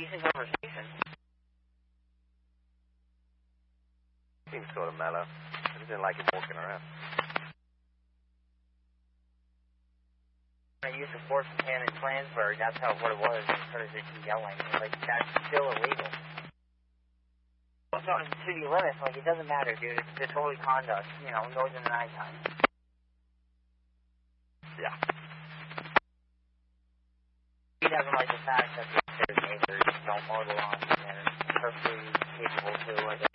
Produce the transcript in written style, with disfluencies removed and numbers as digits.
decent conversation. Seems sort of mellow. I just didn't like him walking around. I used to force the hand in Transburg. That's what it was. He started yelling. Like, that's still illegal. It's on city limits. Like, it doesn't matter, dude. It's disorderly conduct. You know, noise in the nighttime. Yeah. He doesn't like the fact that his neighbors don't mow the lawn, and perfectly capable to, like,